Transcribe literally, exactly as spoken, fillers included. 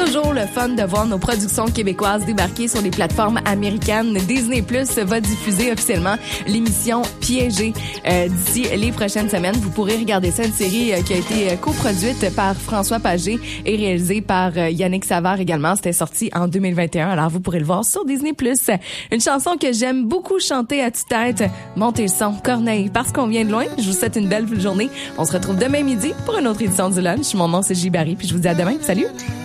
Toujours le fun de voir nos productions québécoises débarquer sur les plateformes américaines. Disney Plus va diffuser officiellement l'émission Piégée euh, d'ici les prochaines semaines. Vous pourrez regarder ça, une série euh, qui a été euh, coproduite par François Pagé et réalisée par euh, Yannick Savard également. C'était sorti en deux mille vingt et un, alors vous pourrez le voir sur Disney Plus. Une chanson que j'aime beaucoup chanter à tue-tête. Montez le son, Corneille, parce qu'on vient de loin. Je vous souhaite une belle journée. On se retrouve demain midi pour une autre édition du Lunch. Mon nom, c'est J. Barry, puis je vous dis à demain. Salut!